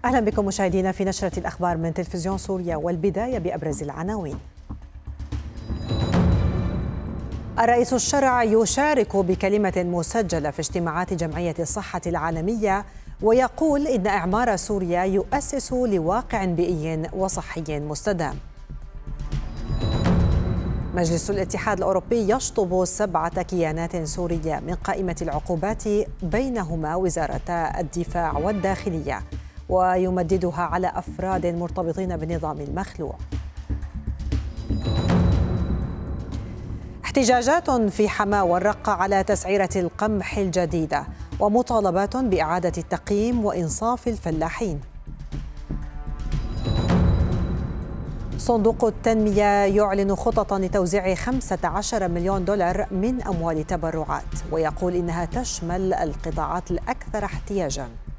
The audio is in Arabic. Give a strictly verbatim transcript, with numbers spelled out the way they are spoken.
أهلا بكم مشاهدينا في نشرة الأخبار من تلفزيون سوريا، والبداية بأبرز العناوين. الرئيس الشرع يشارك بكلمة مسجلة في اجتماعات جمعية الصحة العالمية، ويقول إن إعمار سوريا يؤسس لواقع بيئي وصحي مستدام. مجلس الاتحاد الأوروبي يشطب سبعة كيانات سورية من قائمة العقوبات، بينهما وزارتا الدفاع والداخلية، ويمددها على أفراد مرتبطين بالنظام المخلوع. احتجاجات في حماة والرقة على تسعيرة القمح الجديدة، ومطالبات بإعادة التقييم وإنصاف الفلاحين. صندوق التنمية يعلن خططا لتوزيع خمسة عشر مليون دولار من أموال تبرعات، ويقول إنها تشمل القطاعات الأكثر احتياجاً.